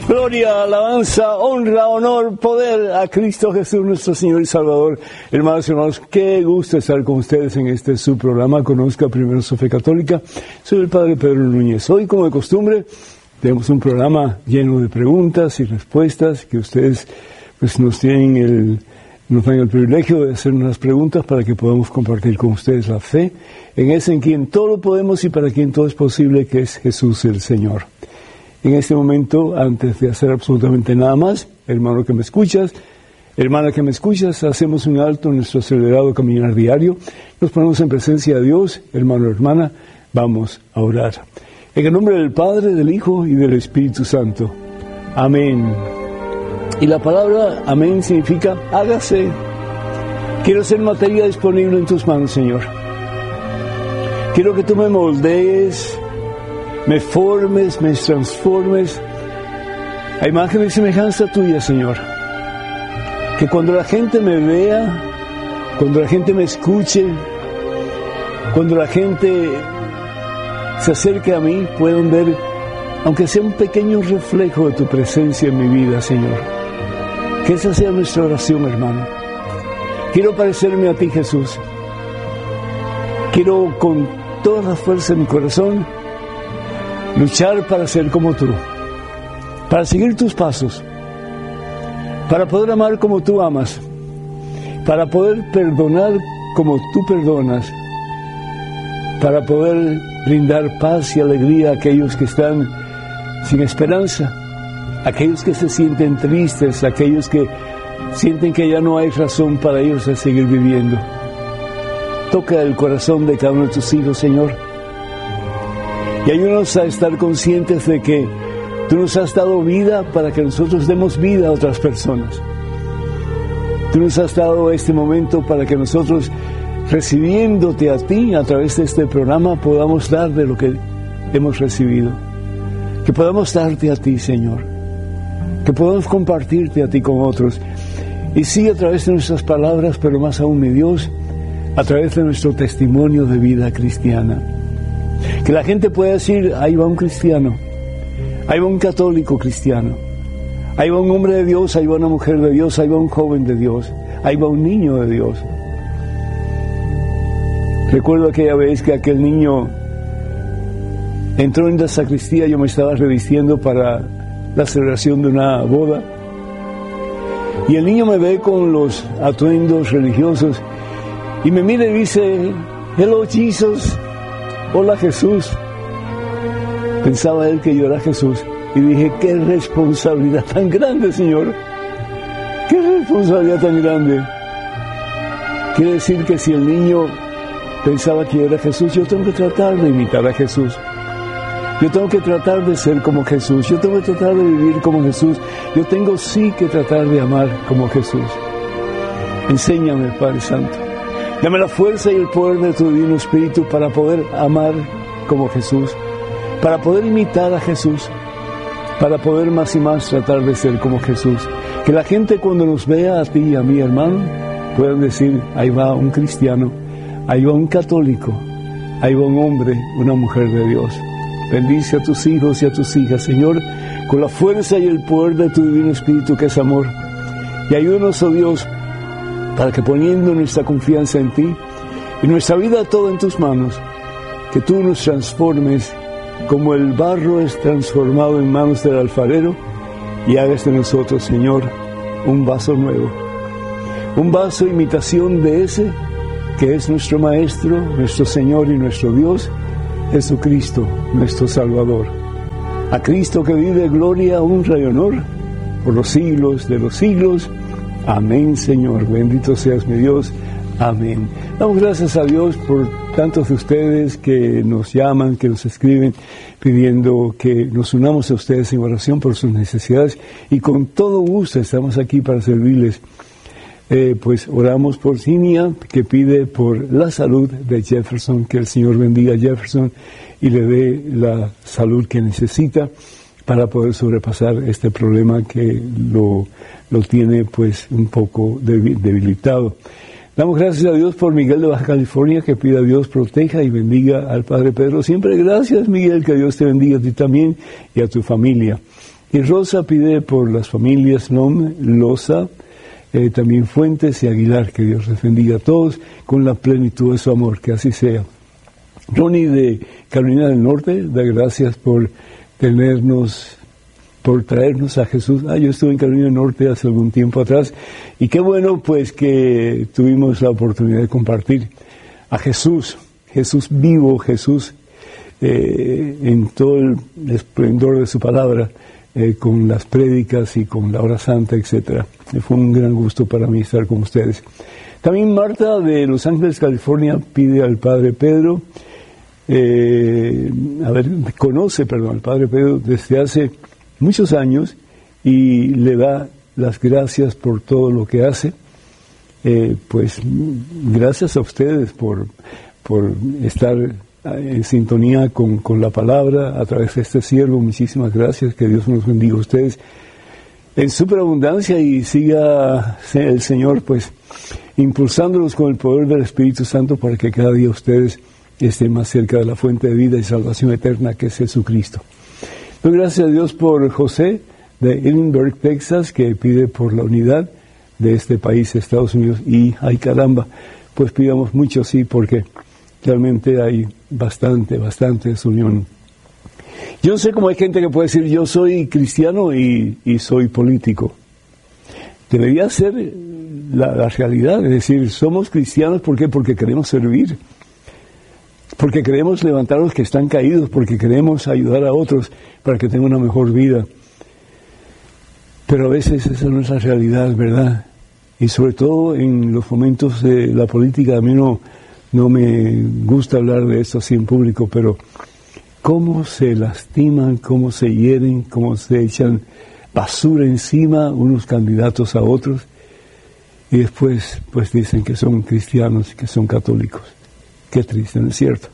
Gloria, alabanza, honra, honor, poder a Cristo Jesús, nuestro Señor y Salvador. Hermanos y hermanos, qué gusto estar con ustedes en este su programa, Conozca Primero su Fe Católica. Soy el Padre Pedro Núñez. Hoy, como de costumbre, tenemos un programa lleno de preguntas y respuestas que ustedes pues, nos dan el privilegio de hacernos las preguntas para que podamos compartir con ustedes la fe en ese en quien todo lo podemos y para quien todo es posible, que es Jesús el Señor. En este momento, antes de hacer absolutamente nada más, hermano que me escuchas, hermana que me escuchas, hacemos un alto en nuestro acelerado caminar diario, nos ponemos en presencia de Dios, hermano, hermana, vamos a orar. En el nombre del Padre, del Hijo y del Espíritu Santo. Amén. Y la palabra amén significa hágase. Quiero ser materia disponible en tus manos, Señor. Quiero que tú me moldees, me formes, me transformes a imagen y semejanza tuya, Señor. Que cuando la gente me vea, cuando la gente me escuche, cuando la gente se acerque a mí, puedan ver, aunque sea un pequeño reflejo de tu presencia en mi vida, Señor. Que esa sea nuestra oración, hermano. Quiero parecerme a ti, Jesús. Quiero con toda la fuerza de mi corazón luchar para ser como tú, para seguir tus pasos, para poder amar como tú amas, para poder perdonar como tú perdonas, para poder brindar paz y alegría a aquellos que están sin esperanza, aquellos que se sienten tristes, aquellos que sienten que ya no hay razón para ellos a seguir viviendo. Toca el corazón de cada uno de tus hijos, Señor. Y ayúdanos a estar conscientes de que tú nos has dado vida para que nosotros demos vida a otras personas. Tú nos has dado este momento para que nosotros, recibiéndote a ti a través de este programa, podamos dar de lo que hemos recibido. Que podamos darte a ti, Señor. Que podamos compartirte a ti con otros. Y sí, a través de nuestras palabras, pero más aún, mi Dios, a través de nuestro testimonio de vida cristiana. Que la gente pueda decir, ahí va un cristiano, ahí va un católico cristiano, ahí va un hombre de Dios, ahí va una mujer de Dios, ahí va un joven de Dios, ahí va un niño de Dios. Recuerdo aquella vez que aquel niño entró en la sacristía, yo me estaba revistiendo para la celebración de una boda, y el niño me ve con los atuendos religiosos, y me mira y dice, hello Jesus, hola Jesús. Pensaba él que yo era Jesús, y dije, qué responsabilidad tan grande, Señor, qué responsabilidad tan grande. Quiere decir que si el niño pensaba que yo era Jesús, yo tengo que tratar de imitar a Jesús. Yo tengo que tratar de ser como Jesús. Yo tengo que tratar de vivir como Jesús. Yo tengo sí que tratar de amar como Jesús. Enséñame, Padre Santo. Dame la fuerza y el poder de tu Divino Espíritu para poder amar como Jesús, para poder imitar a Jesús, para poder más y más tratar de ser como Jesús. Que la gente cuando nos vea a ti y a mi hermano, puedan decir, ahí va un cristiano, ahí va un católico, ahí va un hombre, una mujer de Dios. Bendice a tus hijos y a tus hijas, Señor, con la fuerza y el poder de tu Divino Espíritu que es amor. Y ayúdanos, oh Dios, para que poniendo nuestra confianza en ti y nuestra vida toda en tus manos, que tú nos transformes como el barro es transformado en manos del alfarero y hagas de nosotros, Señor, un vaso nuevo, un vaso imitación de ese que es nuestro Maestro, nuestro Señor y nuestro Dios, Jesucristo, nuestro Salvador. A Cristo que vive gloria, honra y honor por los siglos de los siglos. Amén, Señor. Bendito seas, mi Dios. Amén. Damos gracias a Dios por tantos de ustedes que nos llaman, que nos escriben, pidiendo que nos unamos a ustedes en oración por sus necesidades. Y con todo gusto estamos aquí para servirles. Pues oramos por Cinia, que pide por la salud de Jefferson, que el Señor bendiga a Jefferson y le dé la salud que necesita para poder sobrepasar este problema que lo tiene pues un poco debilitado. Damos gracias a Dios por Miguel de Baja California, que pide a Dios proteja y bendiga al Padre Pedro. Siempre gracias, Miguel, que Dios te bendiga a ti también y a tu familia. Y Rosa pide por las familias Lom, Loza, también Fuentes y Aguilar, que Dios les bendiga a todos con la plenitud de su amor, que así sea. Ronnie de Carolina del Norte, da gracias por traernos a Jesús. Yo estuve en Carolina del Norte hace algún tiempo atrás, y qué bueno pues que tuvimos la oportunidad de compartir a Jesús vivo, Jesús en todo el esplendor de su palabra, con las prédicas y con la hora santa, etcétera. Fue un gran gusto para mí estar con ustedes. También Marta de Los Ángeles, California, pide al Padre Pedro, conoce al Padre Pedro desde hace muchos años y le da las gracias por todo lo que hace. Pues gracias a ustedes por estar en sintonía con la palabra a través de este siervo. Muchísimas gracias, que Dios nos bendiga a ustedes en superabundancia y siga el Señor pues impulsándolos con el poder del Espíritu Santo para que cada día ustedes estén más cerca de la fuente de vida y salvación eterna que es Jesucristo. Doy gracias a Dios por José de Edinburgh, Texas, que pide por la unidad de este país, Estados Unidos, y ay caramba, pues pidamos mucho, sí, porque realmente hay bastante desunión. Yo no sé cómo hay gente que puede decir, yo soy cristiano y soy político. Debería ser la realidad, es decir, somos cristianos, ¿por qué? Porque queremos servir, porque queremos levantar a los que están caídos, porque queremos ayudar a otros para que tengan una mejor vida. Pero a veces esa no es la realidad, ¿verdad? Y sobre todo en los momentos de la política, a mí no me gusta hablar de esto así en público, pero cómo se lastiman, cómo se hieren, cómo se echan basura encima unos candidatos a otros, y después pues dicen que son cristianos, que son católicos. Qué triste, ¿no es cierto?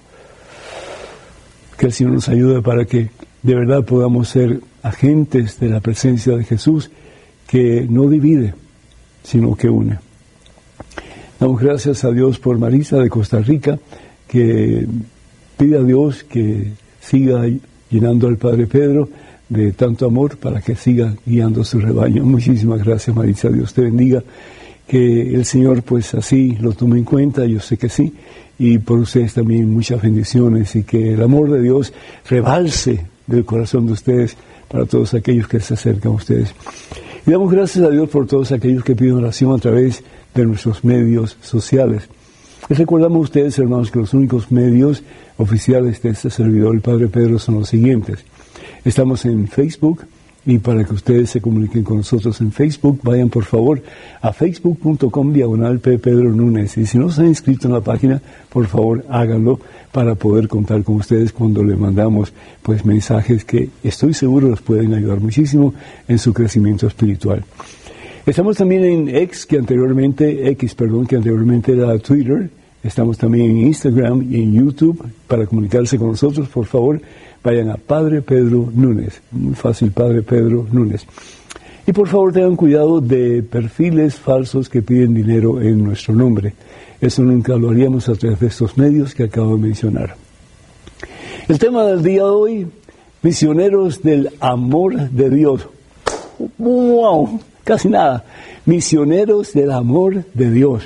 Que el Señor nos ayude para que de verdad podamos ser agentes de la presencia de Jesús, que no divide, sino que une. Damos gracias a Dios por Marisa de Costa Rica, que pide a Dios que siga llenando al Padre Pedro de tanto amor para que siga guiando su rebaño. Muchísimas gracias, Marisa, Dios te bendiga, que el Señor pues así lo tome en cuenta, yo sé que sí, y por ustedes también muchas bendiciones, y que el amor de Dios rebalse del corazón de ustedes para todos aquellos que se acercan a ustedes. Y damos gracias a Dios por todos aquellos que piden oración a través de nuestros medios sociales. Les recordamos a ustedes, hermanos, que los únicos medios oficiales de este servidor, el Padre Pedro, son los siguientes. Estamos en Facebook, y para que ustedes se comuniquen con nosotros en Facebook, vayan por favor a facebook.com/P. Pedro Núñez. Y si no se han inscrito en la página, por favor háganlo para poder contar con ustedes cuando le mandamos pues mensajes que estoy seguro les pueden ayudar muchísimo en su crecimiento espiritual. Estamos también en X, que anteriormente era Twitter. Estamos también en Instagram y en YouTube. Para comunicarse con nosotros, por favor, vayan a Padre Pedro Núñez. Muy fácil, Padre Pedro Núñez. Y por favor tengan cuidado de perfiles falsos que piden dinero en nuestro nombre. Eso nunca lo haríamos a través de estos medios que acabo de mencionar. El tema del día de hoy, misioneros del amor de Dios. ¡Wow! Casi nada. Misioneros del amor de Dios.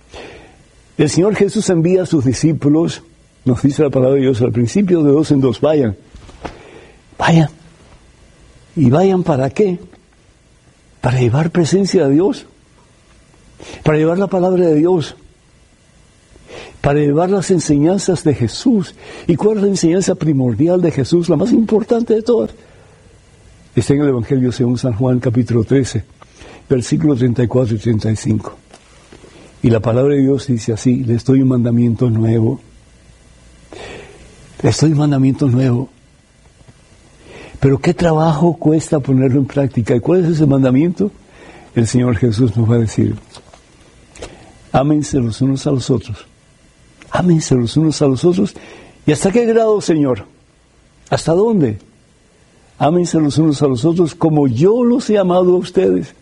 El Señor Jesús envía a sus discípulos, nos dice la palabra de Dios al principio, de 2 en 2, vayan. ¿Y vayan para qué? Para llevar presencia de Dios, para llevar la palabra de Dios, para llevar las enseñanzas de Jesús. ¿Y cuál es la enseñanza primordial de Jesús, la más importante de todas? Está en el Evangelio según San Juan, capítulo 13, versículos 34 y 35. Y la palabra de Dios dice así: les doy un mandamiento nuevo. Les doy un mandamiento nuevo. Pero ¿qué trabajo cuesta ponerlo en práctica? ¿Y cuál es ese mandamiento? El Señor Jesús nos va a decir: ámense los unos a los otros. Ámense los unos a los otros. ¿Y hasta qué grado, Señor? ¿Hasta dónde? Ámense los unos a los otros como yo los he amado a ustedes.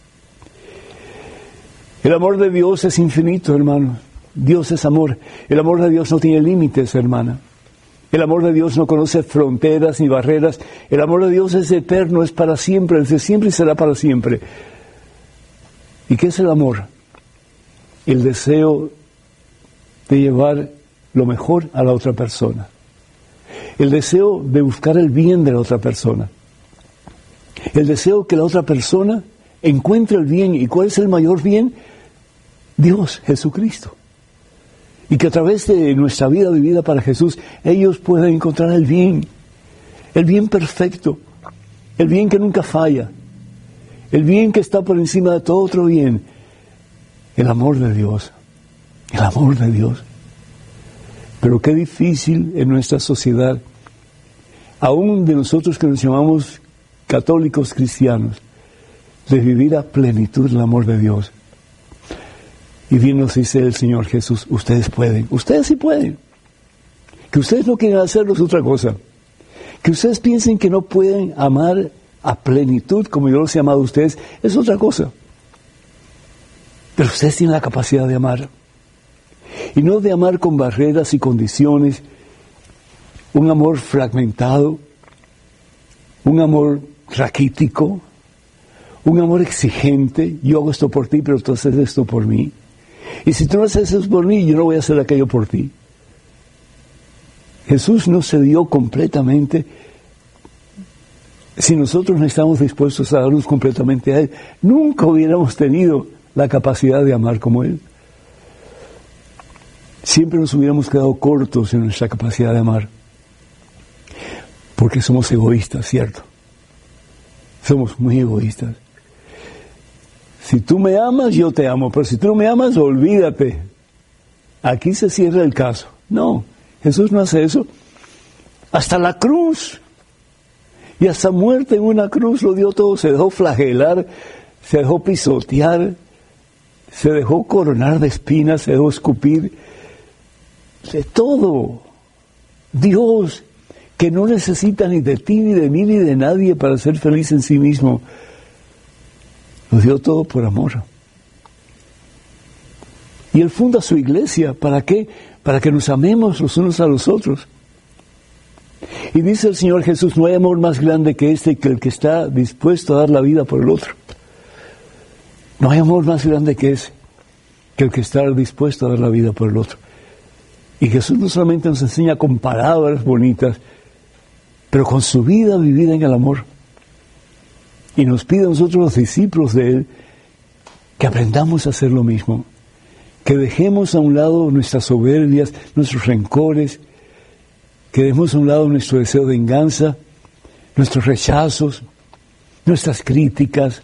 El amor de Dios es infinito, hermano. Dios es amor. El amor de Dios no tiene límites, hermana. El amor de Dios no conoce fronteras ni barreras. El amor de Dios es eterno, es para siempre, desde siempre y será para siempre. ¿Y qué es el amor? El deseo de llevar lo mejor a la otra persona. El deseo de buscar el bien de la otra persona. El deseo que la otra persona encuentre el bien. ¿Y cuál es el mayor bien? Dios, Jesucristo. Y que a través de nuestra vida vivida para Jesús, ellos puedan encontrar el bien perfecto, el bien que nunca falla, el bien que está por encima de todo otro bien, el amor de Dios, el amor de Dios. Pero qué difícil en nuestra sociedad, aún de nosotros que nos llamamos católicos cristianos, de vivir a plenitud el amor de Dios. Y bien nos dice el Señor Jesús, ustedes pueden, ustedes sí pueden. Que ustedes no quieren hacerlo es otra cosa. Que ustedes piensen que no pueden amar a plenitud, como yo los he amado a ustedes, es otra cosa. Pero ustedes tienen la capacidad de amar. Y no de amar con barreras y condiciones, un amor fragmentado, un amor raquítico, un amor exigente. Yo hago esto por ti, pero tú haces esto por mí. Y si tú no haces eso por mí, yo no voy a hacer aquello por ti. Jesús no se dio completamente. Si nosotros no estamos dispuestos a darnos completamente a Él, nunca hubiéramos tenido la capacidad de amar como Él. Siempre nos hubiéramos quedado cortos en nuestra capacidad de amar. Porque somos egoístas, ¿cierto? Somos muy egoístas. Si tú me amas, yo te amo, pero si tú no me amas, olvídate. Aquí se cierra el caso. No, Jesús no hace eso. Hasta la cruz. Y hasta muerte en una cruz lo dio todo. Se dejó flagelar, se dejó pisotear, se dejó coronar de espinas, se dejó escupir. De todo. Dios, que no necesita ni de ti, ni de mí, ni de nadie para ser feliz en sí mismo, lo dio todo por amor. Y Él funda su iglesia. ¿Para qué? Para que nos amemos los unos a los otros. Y dice el Señor Jesús, no hay amor más grande que este, que el que está dispuesto a dar la vida por el otro. No hay amor más grande que ese, que el que está dispuesto a dar la vida por el otro. Y Jesús no solamente nos enseña con palabras bonitas, pero con su vida vivida en el amor. Y nos pide a nosotros, los discípulos de Él, que aprendamos a hacer lo mismo. Que dejemos a un lado nuestras soberbias, nuestros rencores, que dejemos a un lado nuestro deseo de venganza, nuestros rechazos, nuestras críticas.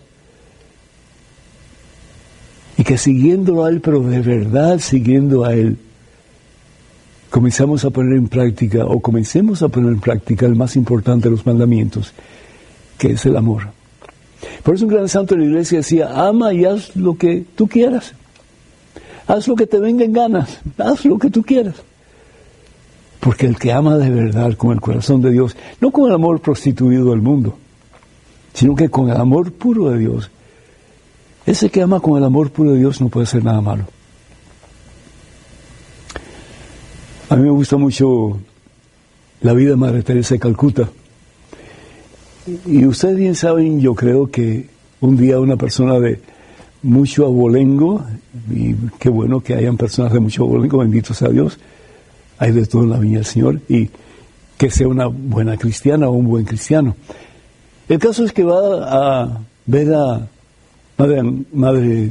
Y que siguiéndolo a Él, pero de verdad siguiendo a Él, comencemos a poner en práctica el más importante de los mandamientos, que es el amor. Por eso un gran santo de la iglesia decía, ama y haz lo que tú quieras. Haz lo que te venga en ganas, haz lo que tú quieras. Porque el que ama de verdad con el corazón de Dios, no con el amor prostituido del mundo, sino que con el amor puro de Dios, ese que ama con el amor puro de Dios no puede hacer nada malo. A mí me gusta mucho la vida de Madre Teresa de Calcuta. Y ustedes bien saben, yo creo que un día una persona de mucho abolengo, y qué bueno que hayan personas de mucho abolengo, bendito sea Dios, hay de todo en la viña del Señor, y que sea una buena cristiana o un buen cristiano. El caso es que va a ver a Madre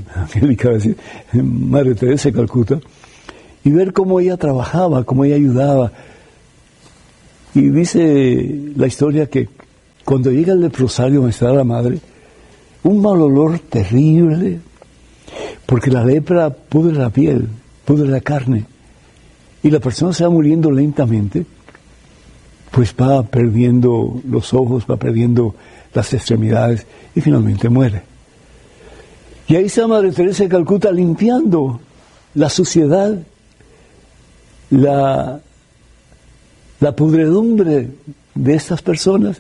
Teresa de Calcuta, y ver cómo ella trabajaba, cómo ella ayudaba. Y dice la historia que cuando llega el leprosario donde está la madre, un mal olor terrible, porque la lepra pudre la piel, pudre la carne, y la persona se va muriendo lentamente, pues va perdiendo los ojos, va perdiendo las extremidades, y finalmente muere. Y ahí está Madre Teresa de Calcuta limpiando la suciedad, la pudredumbre de estas personas.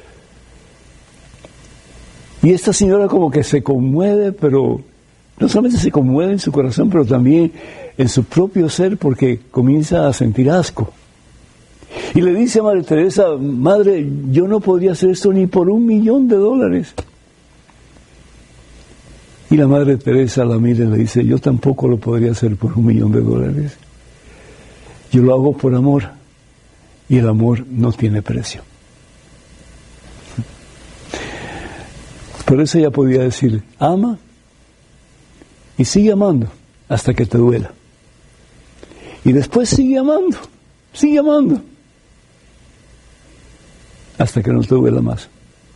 Y esta señora como que se conmueve, pero no solamente se conmueve en su corazón, pero también en su propio ser, porque comienza a sentir asco. Y le dice a Madre Teresa, madre, yo no podría hacer esto ni por $1,000,000. Y la Madre Teresa la mira y le dice, yo tampoco lo podría hacer por $1,000,000. Yo lo hago por amor, y el amor no tiene precio. Por eso ella podía decir, ama y sigue amando hasta que te duela. Y después sigue amando hasta que no te duela más.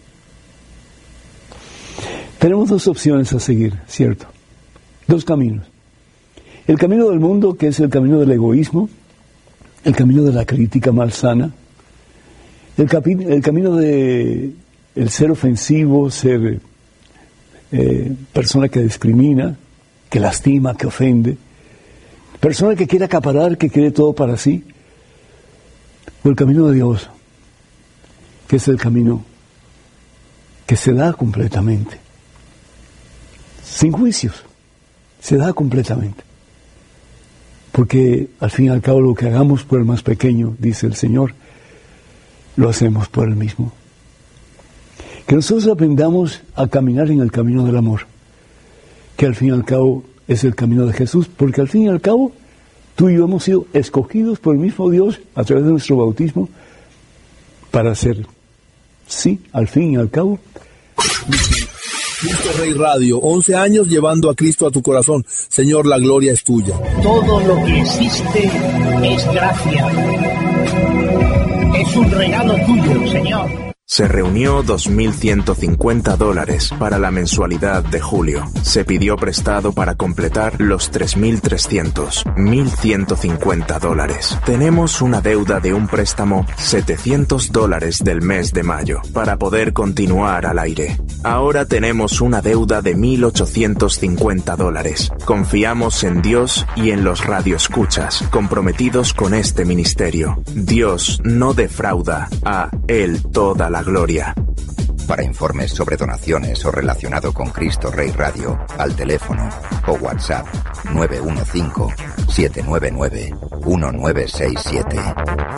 Tenemos dos opciones a seguir, ¿cierto? Dos caminos. El camino del mundo, que es el camino del egoísmo, el camino de la crítica malsana, el camino de el ser ofensivo, ser persona que discrimina, que lastima, que ofende, persona que quiere acaparar, que quiere todo para sí, o el camino de Dios, que es el camino que se da completamente, sin juicios, se da completamente. Porque al fin y al cabo lo que hagamos por el más pequeño, dice el Señor, lo hacemos por el mismo. Que nosotros aprendamos a caminar en el camino del amor, que al fin y al cabo es el camino de Jesús, porque al fin y al cabo tú y yo hemos sido escogidos por el mismo Dios a través de nuestro bautismo para ser, sí, al fin y al cabo, Cristo Rey Radio, 11 años llevando a Cristo a tu corazón. Señor, la gloria es tuya. Todo lo que existe es gracia. Es un regalo tuyo, Señor. Se reunió $2,150 para la mensualidad de julio. Se pidió prestado para completar los $3,300, $1,150. Tenemos una deuda de un préstamo $700 del mes de mayo para poder continuar al aire. Ahora tenemos una deuda de $1,850. Confiamos en Dios y en los radioescuchas comprometidos con este ministerio. Dios no defrauda, a Él toda la gloria. Para informes sobre donaciones o relacionado con Cristo Rey Radio, al teléfono o WhatsApp 915-799-1967.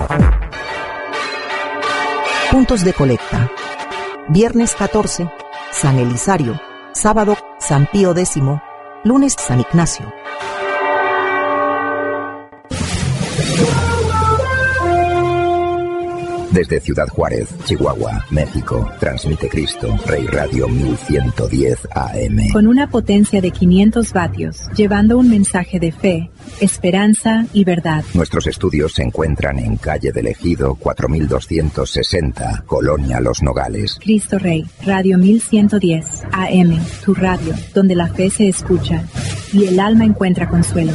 Puntos de colecta. Viernes 14, San Elisario. Sábado, San Pío X. Lunes, San Ignacio. Desde Ciudad Juárez, Chihuahua, México, transmite Cristo Rey Radio 1110 AM. Con una potencia de 500 vatios, llevando un mensaje de fe, esperanza y verdad. Nuestros estudios se encuentran en calle del Ejido 4260, Colonia Los Nogales. Cristo Rey, Radio 1110 AM, tu radio, donde la fe se escucha y el alma encuentra consuelo.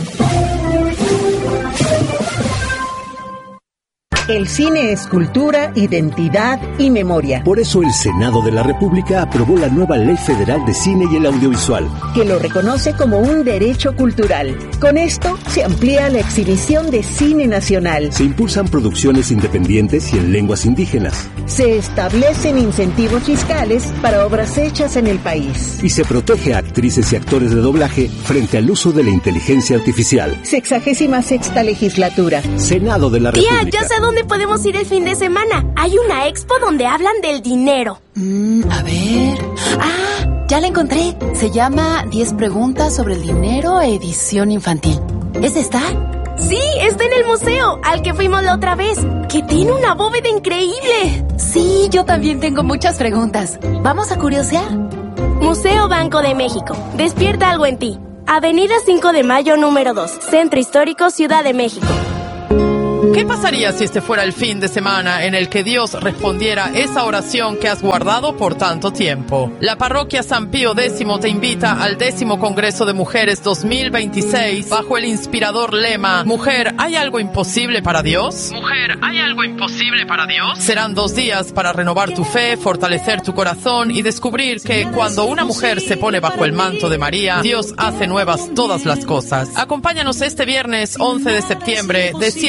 El cine es cultura, identidad y memoria. Por eso el Senado de la República aprobó la nueva Ley Federal de Cine y el Audiovisual, que lo reconoce como un derecho cultural. Con esto se amplía la exhibición de cine nacional. Se impulsan producciones independientes y en lenguas indígenas. Se establecen incentivos fiscales para obras hechas en el país. Y se protege a actrices y actores de doblaje frente al uso de la inteligencia artificial. 66ª legislatura. Senado de la República. Tía, ya sé dónde podemos ir el fin de semana. Hay una expo donde hablan del dinero. A ver. Ya la encontré. Se llama 10 preguntas sobre el dinero, edición infantil. ¿Es esta? Sí, está en el museo al que fuimos la otra vez, que tiene una bóveda increíble. Sí, yo también tengo muchas preguntas. ¿Vamos a curiosear? Museo Banco de México. Despierta algo en ti. Avenida 5 de Mayo, número 2. Centro Histórico, Ciudad de México. ¿Qué pasaría si este fuera el fin de semana en el que Dios respondiera esa oración que has guardado por tanto tiempo? La parroquia San Pío X te invita al 10º Congreso de Mujeres 2026 bajo el inspirador lema ¿Mujer, hay algo imposible para Dios? ¿Mujer, hay algo imposible para Dios? Serán 2 días para renovar tu fe, fortalecer tu corazón y descubrir que cuando una mujer se pone bajo el manto de María, Dios hace nuevas todas las cosas. Acompáñanos este viernes 11 de septiembre de 7 de la tarde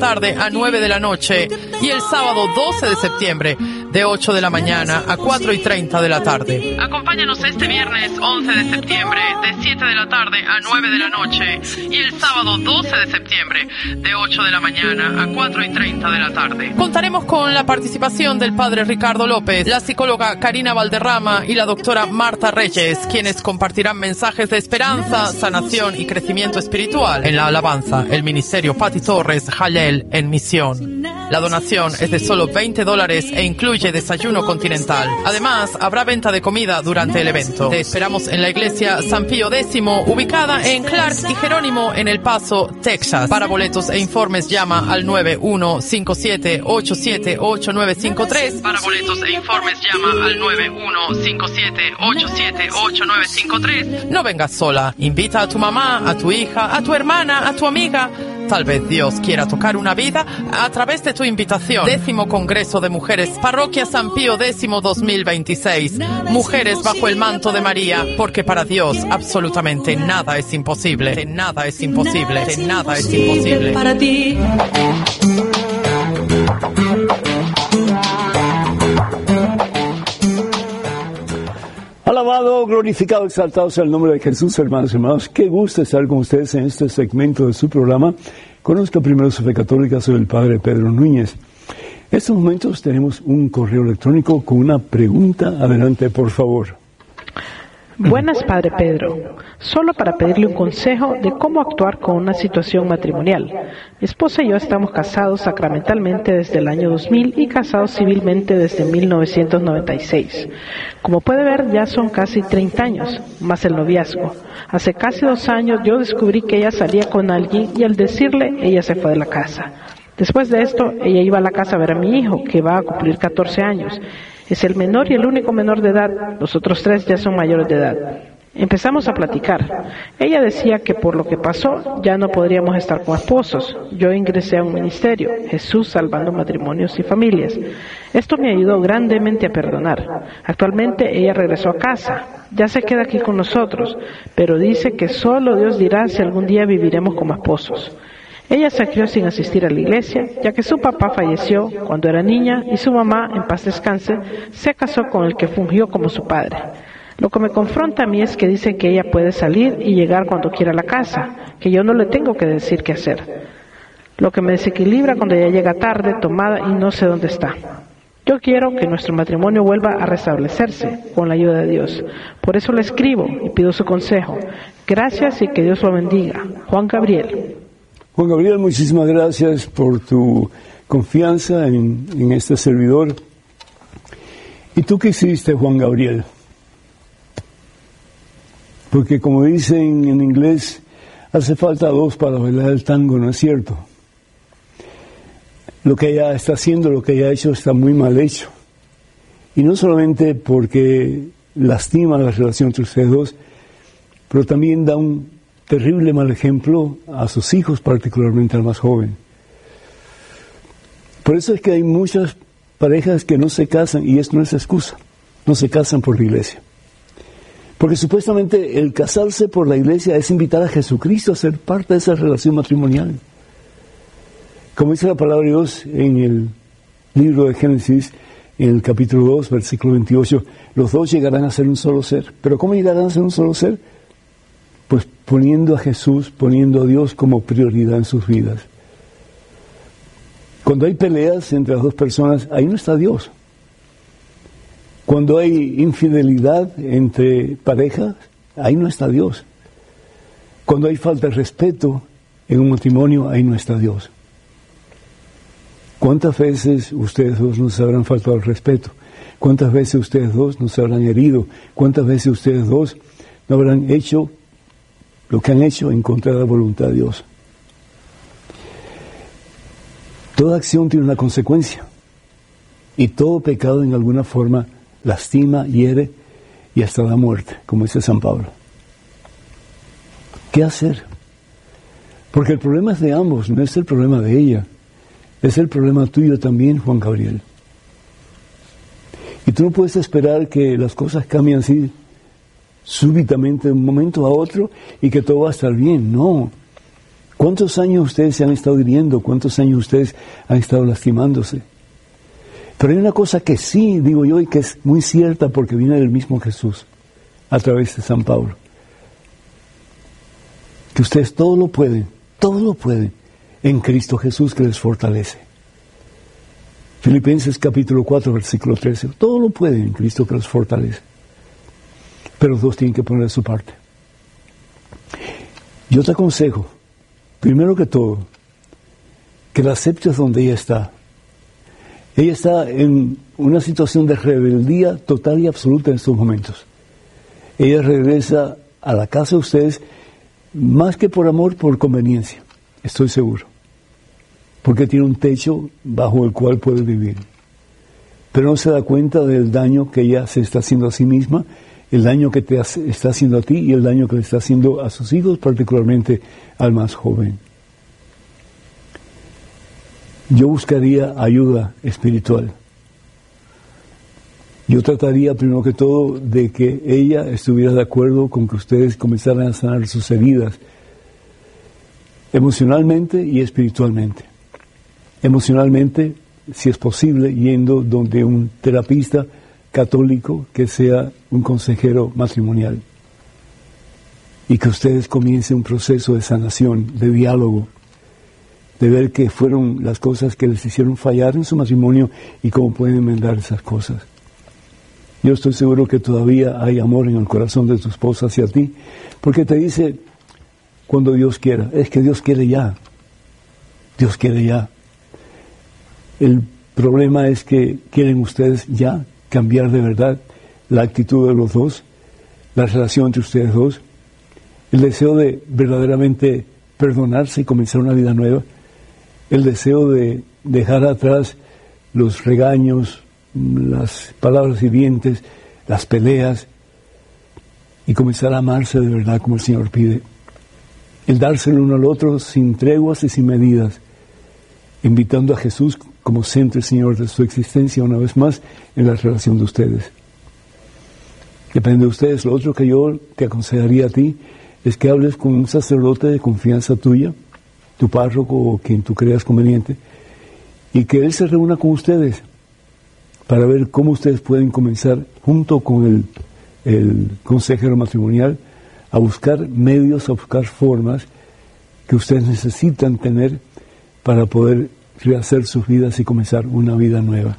tarde a 9 de la noche y el sábado 12 de septiembre de 8 de la mañana a 4:30 de la tarde. Acompáñanos este viernes 11 de septiembre de 7 de la tarde a 9 de la noche y el sábado 12 de septiembre de 8 de la mañana a 4:30 de la tarde. Contaremos con la participación del padre Ricardo López, la psicóloga Karina Valderrama y la doctora Marta Reyes, quienes compartirán mensajes de esperanza, sanación y crecimiento espiritual. En la alabanza, el ministerio Pati Torres, Jalel en misión. La donación es de solo $20 e incluye desayuno continental. Además, habrá venta de comida durante el evento. Te esperamos en la iglesia San Pío X, ubicada en Clark y Jerónimo en El Paso, Texas. Para boletos e informes llama al 9157878953. Para boletos e informes llama al 9157878953. No vengas sola. Invita a tu mamá, a tu hija, a tu hermana, a tu amiga. Tal vez Dios quiera tocar una vida a través de tu invitación. 10º Congreso de Mujeres, Parroquia San Pío X 2026. Mujeres bajo el manto de María, porque para Dios absolutamente nada es imposible. Nada es imposible. Nada es imposible. Para ti. Alabado, glorificado, exaltado sea el nombre de Jesús, hermanos y hermanos. Qué gusto estar con ustedes en este segmento de su programa. Conozca primero su fe católica, soy el Padre Pedro Núñez. En estos momentos tenemos un correo electrónico con una pregunta. Adelante, por favor. Buenas, Padre Pedro. Solo para pedirle un consejo de cómo actuar con una situación matrimonial. Mi esposa y yo estamos casados sacramentalmente desde el año 2000 y casados civilmente desde 1996. Como puede ver, ya son casi 30 años, más el noviazgo. Hace casi 2 años yo descubrí que ella salía con alguien y al decirle, ella se fue de la casa. Después de esto, ella iba a la casa a ver a mi hijo, que va a cumplir 14 años. Es el menor y el único menor de edad, los otros 3 ya son mayores de edad. Empezamos a platicar. Ella decía que por lo que pasó ya no podríamos estar como esposos. Yo ingresé a un ministerio, Jesús salvando matrimonios y familias. Esto me ayudó grandemente a perdonar. Actualmente ella regresó a casa, ya se queda aquí con nosotros, pero dice que solo Dios dirá si algún día viviremos como esposos. Ella se crió sin asistir a la iglesia, ya que su papá falleció cuando era niña y su mamá, en paz descanse, se casó con el que fungió como su padre. Lo que me confronta a mí es que dicen que ella puede salir y llegar cuando quiera a la casa, que yo no le tengo que decir qué hacer. Lo que me desequilibra cuando ella llega tarde, tomada y no sé dónde está. Yo quiero que nuestro matrimonio vuelva a restablecerse con la ayuda de Dios. Por eso le escribo y pido su consejo. Gracias y que Dios lo bendiga. Juan Gabriel. Juan Gabriel, muchísimas gracias por tu confianza en este servidor. ¿Y tú qué hiciste, Juan Gabriel? Porque como dicen en inglés, hace falta 2 para bailar el tango, ¿no es cierto? Lo que ella está haciendo, lo que ella ha hecho está muy mal hecho. Y no solamente porque lastima la relación entre ustedes dos, pero también da un terrible mal ejemplo a sus hijos, particularmente al más joven. Por eso es que hay muchas parejas que no se casan, y esto no es excusa, no se casan por la iglesia. Porque supuestamente el casarse por la iglesia es invitar a Jesucristo a ser parte de esa relación matrimonial. Como dice la palabra de Dios en el libro de Génesis, en el capítulo 2, versículo 28, los 2 llegarán a ser un solo ser. ¿Pero cómo llegarán a ser un solo ser? Pues poniendo a Jesús, poniendo a Dios como prioridad en sus vidas. Cuando hay peleas entre las 2 personas, ahí no está Dios. Cuando hay infidelidad entre parejas, ahí no está Dios. Cuando hay falta de respeto en un matrimonio, ahí no está Dios. ¿Cuántas veces ustedes 2 no se habrán faltado al respeto? ¿Cuántas veces ustedes 2 no se habrán herido? ¿Cuántas veces ustedes 2 no habrán hecho lo que han hecho en contra de la voluntad de Dios? Toda acción tiene una consecuencia. Y todo pecado en alguna forma lastima, hiere y hasta da muerte, como dice San Pablo. ¿Qué hacer? Porque el problema es de ambos, no es el problema de ella. Es el problema tuyo también, Juan Gabriel. Y tú no puedes esperar que las cosas cambien así súbitamente de un momento a otro y que todo va a estar bien. No. ¿Cuántos años ustedes se han estado hiriendo? ¿Cuántos años ustedes han estado lastimándose? Pero hay una cosa que sí, digo yo, y que es muy cierta porque viene del mismo Jesús, a través de San Pablo. Que ustedes todo lo pueden en Cristo Jesús que les fortalece. Filipenses capítulo 4, versículo 13. Todo lo pueden en Cristo que les fortalece. Pero dos tienen que poner de su parte. Yo te aconsejo, primero que todo, que la aceptes donde ella está. Ella está en una situación de rebeldía total y absoluta en estos momentos. Ella regresa a la casa de ustedes más que por amor, por conveniencia, estoy seguro. Porque tiene un techo bajo el cual puede vivir. Pero no se da cuenta del daño que ella se está haciendo a sí misma, el daño que te está haciendo a ti y el daño que le está haciendo a sus hijos, particularmente al más joven. Yo buscaría ayuda espiritual. Yo trataría primero que todo de que ella estuviera de acuerdo con que ustedes comenzaran a sanar sus heridas emocionalmente y espiritualmente. Emocionalmente, si es posible, yendo donde un terapista católico que sea un consejero matrimonial y que ustedes comiencen un proceso de sanación, de diálogo, de ver qué fueron las cosas que les hicieron fallar en su matrimonio y cómo pueden enmendar esas cosas. Yo estoy seguro que todavía hay amor en el corazón de tu esposa hacia ti, porque te dice, cuando Dios quiera, es que Dios quiere ya. Dios quiere ya. El problema es que quieren ustedes ya cambiar de verdad la actitud de los dos, la relación entre ustedes dos, el deseo de verdaderamente perdonarse y comenzar una vida nueva, el deseo de dejar atrás los regaños, las palabras hirientes, las peleas, y comenzar a amarse de verdad como el Señor pide. El darse el uno al otro sin treguas y sin medidas, invitando a Jesús como centro y Señor de su existencia una vez más en la relación de ustedes. Depende de ustedes. Lo otro que yo te aconsejaría a ti es que hables con un sacerdote de confianza tuya, tu párroco o quien tú creas conveniente, y que él se reúna con ustedes para ver cómo ustedes pueden comenzar, junto con el consejero matrimonial, a buscar medios, a buscar formas que ustedes necesitan tener para poder rehacer sus vidas y comenzar una vida nueva.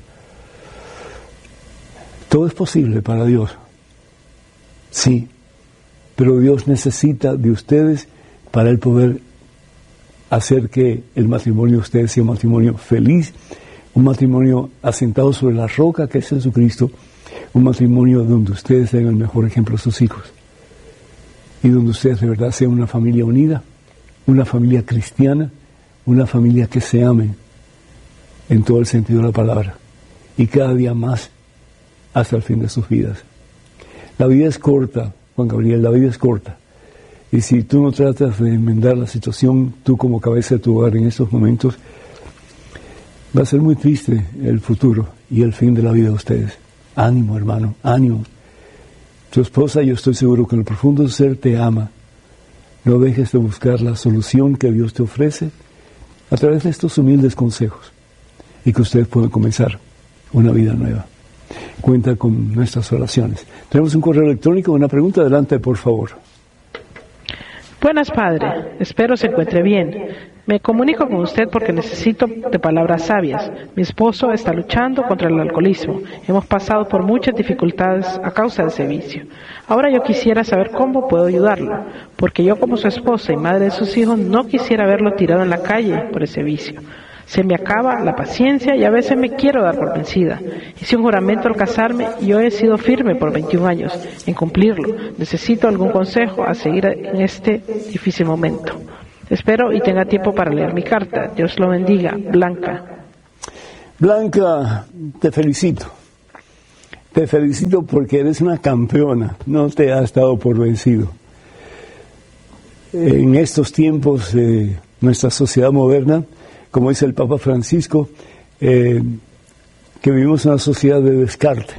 Todo es posible para Dios, sí, pero Dios necesita de ustedes para Él poder hacer que el matrimonio de ustedes sea un matrimonio feliz, un matrimonio asentado sobre la roca que es Jesucristo, un matrimonio donde ustedes den el mejor ejemplo a sus hijos y donde ustedes de verdad sean una familia unida, una familia cristiana, una familia que se ame en todo el sentido de la palabra y cada día más hasta el fin de sus vidas. La vida es corta, Juan Gabriel, la vida es corta. Y si tú no tratas de enmendar la situación, tú como cabeza de tu hogar en estos momentos, va a ser muy triste el futuro y el fin de la vida de ustedes. Ánimo, hermano, ánimo. Tu esposa, yo estoy seguro que en el profundo ser te ama. No dejes de buscar la solución que Dios te ofrece a través de estos humildes consejos y que ustedes puedan comenzar una vida nueva. Cuenta con nuestras oraciones. Tenemos un correo electrónico, una pregunta. Adelante, por favor. Buenas, padre. Espero se encuentre bien. Me comunico con usted porque necesito de palabras sabias. Mi esposo está luchando contra el alcoholismo. Hemos pasado por muchas dificultades a causa de ese vicio. Ahora yo quisiera saber cómo puedo ayudarlo, porque yo como su esposa y madre de sus hijos no quisiera verlo tirado en la calle por ese vicio. Se me acaba la paciencia y a veces me quiero dar por vencida. Hice un juramento al casarme y yo he sido firme por 21 años en cumplirlo. Necesito algún consejo a seguir en este difícil momento. Espero y tenga tiempo para leer mi carta. Dios lo bendiga. Blanca. Blanca, te felicito. Te felicito porque eres una campeona. No te has dado por vencido. En estos tiempos de nuestra sociedad moderna, como dice el Papa Francisco, que vivimos en una sociedad de descarte.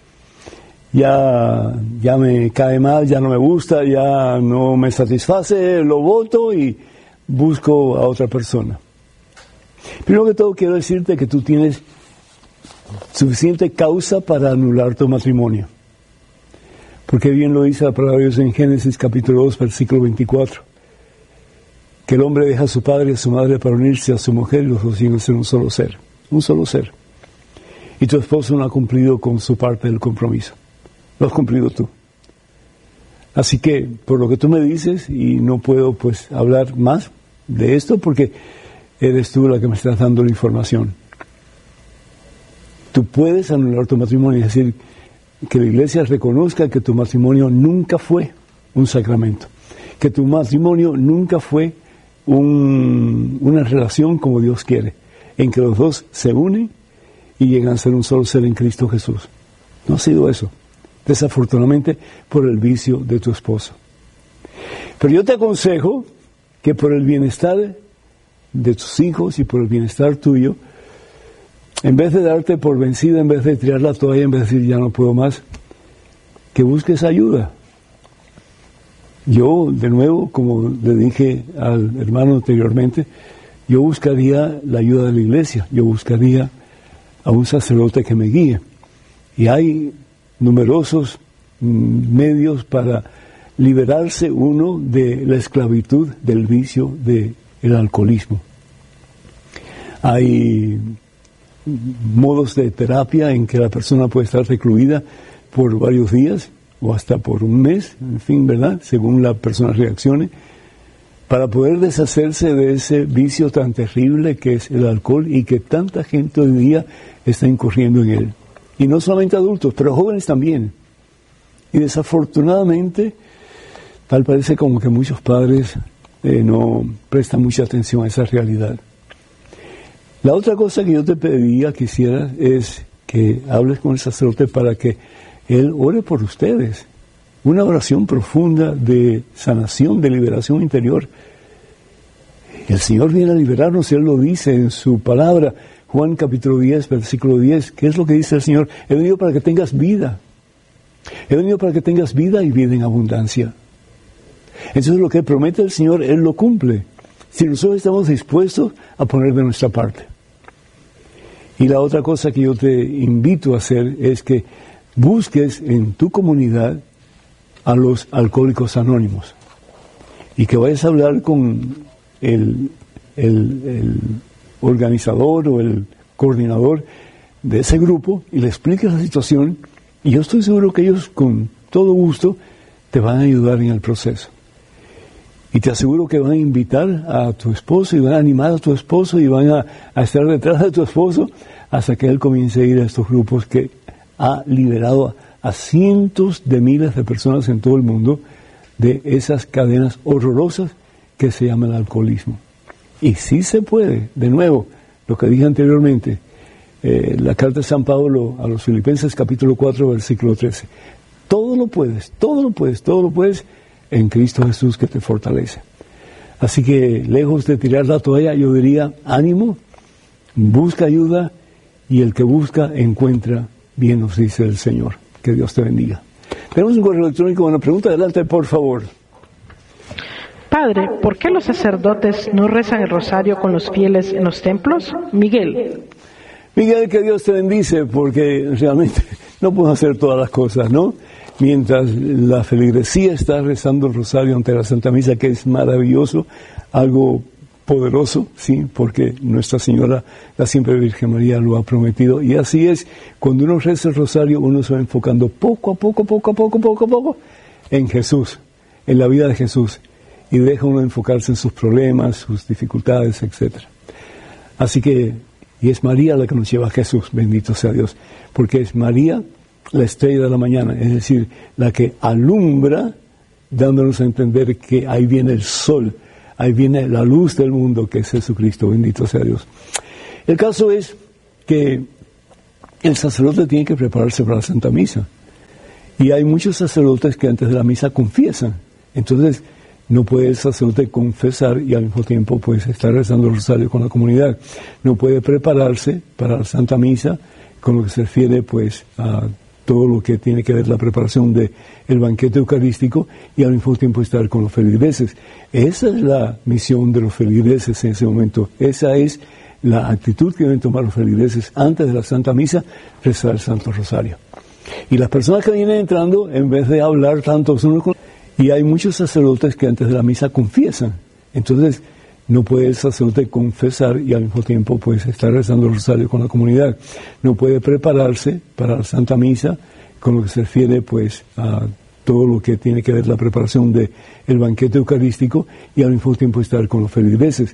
Ya me cae mal, ya no me gusta, ya no me satisface, lo voto y busco a otra persona. Primero que todo quiero decirte que tú tienes suficiente causa para anular tu matrimonio. Porque bien lo dice la palabra de Dios en Génesis capítulo 2, versículo 24. Que el hombre deja a su padre y a su madre para unirse a su mujer y los dos siguen ser un solo ser. Un solo ser. Y tu esposo no ha cumplido con su parte del compromiso. Lo has cumplido tú. Así que, por lo que tú me dices, y no puedo pues hablar más de esto porque eres tú la que me estás dando la información. Tú puedes anular tu matrimonio, es decir, que la iglesia reconozca que tu matrimonio nunca fue un sacramento, que tu matrimonio nunca fue una relación como Dios quiere, en que los dos se unen y llegan a ser un solo ser en Cristo Jesús. No ha sido eso, desafortunadamente, por el vicio de tu esposo. Pero yo te aconsejo que por el bienestar de tus hijos y por el bienestar tuyo, en vez de darte por vencida, en vez de tirar la toalla, en vez de decir ya no puedo más, que busques ayuda. Yo, de nuevo, como le dije al hermano anteriormente, yo buscaría la ayuda de la iglesia, yo buscaría a un sacerdote que me guíe. Y hay numerosos medios para liberarse uno de la esclavitud del vicio del alcoholismo. Hay modos de terapia en que la persona puede estar recluida por varios días o hasta por un mes, en fin, ¿verdad? Según la persona reaccione, para poder deshacerse de ese vicio tan terrible que es el alcohol y que tanta gente hoy día está incurriendo en él. Y no solamente adultos, pero jóvenes también. Y desafortunadamente, tal parece como que muchos padres no prestan mucha atención a esa realidad. La otra cosa que yo te pediría que hicieras es que hables con el sacerdote para que él ore por ustedes. Una oración profunda de sanación, de liberación interior. El Señor viene a liberarnos, Él lo dice en su palabra. Juan capítulo 10, versículo 10. ¿Qué es lo que dice el Señor? He venido para que tengas vida. He venido para que tengas vida y vida en abundancia. Entonces lo que promete el Señor, Él lo cumple. Si nosotros estamos dispuestos a poner de nuestra parte. Y la otra cosa que yo te invito a hacer es que busques en tu comunidad a los alcohólicos anónimos. Y que vayas a hablar con el organizador o el coordinador de ese grupo y le expliques la situación. Y yo estoy seguro que ellos con todo gusto te van a ayudar en el proceso. Y te aseguro que van a invitar a tu esposo y van a animar a tu esposo y van a estar detrás de tu esposo hasta que él comience a ir a estos grupos que ha liberado a cientos de miles de personas en todo el mundo de esas cadenas horrorosas que se llama el alcoholismo. Y sí se puede, de nuevo, lo que dije anteriormente, la carta de San Pablo a los Filipenses capítulo 4 versículo 13. Todo lo puedes, todo lo puedes, todo lo puedes en Cristo Jesús que te fortalece. Así que lejos de tirar la toalla, yo diría, ánimo, busca ayuda y el que busca encuentra, bien nos dice el Señor. Que Dios te bendiga. Tenemos un correo electrónico, una pregunta, adelante por favor. Padre, ¿por qué los sacerdotes no rezan el rosario con los fieles en los templos? Miguel. Miguel, que Dios te bendice, porque realmente no podemos hacer todas las cosas, ¿no? Mientras la feligresía está rezando el rosario ante la Santa Misa, que es maravilloso, algo poderoso, sí, porque Nuestra Señora, la Siempre Virgen María, lo ha prometido. Y así es, cuando uno reza el rosario, uno se va enfocando poco a poco en Jesús, en la vida de Jesús, y deja uno enfocarse en sus problemas, sus dificultades, etc. Así que, y es María la que nos lleva a Jesús, bendito sea Dios, porque es María la estrella de la mañana, es decir, la que alumbra, dándonos a entender que ahí viene el sol, ahí viene la luz del mundo, que es Jesucristo, bendito sea Dios. El caso es que el sacerdote tiene que prepararse para la Santa Misa. Y hay muchos sacerdotes que antes de la misa confiesan. Entonces, no puede el sacerdote confesar y al mismo tiempo pues estar rezando el rosario con la comunidad. No puede prepararse para la Santa Misa con lo que se refiere pues a todo lo que tiene que ver la preparación del banquete eucarístico y al mismo tiempo estar con los feligreses. Esa es la misión de los feligreses en ese momento. Esa es la actitud que deben tomar los feligreses antes de la Santa Misa, rezar el Santo Rosario. Y las personas que vienen entrando, en vez de hablar tantos unos con... Y hay muchos sacerdotes que antes de la misa confiesan. Entonces, no puede el sacerdote confesar y al mismo tiempo pues estar rezando el rosario con la comunidad. No puede prepararse para la Santa Misa con lo que se refiere pues a todo lo que tiene que ver la preparación del banquete eucarístico y al mismo tiempo estar con los feligreses.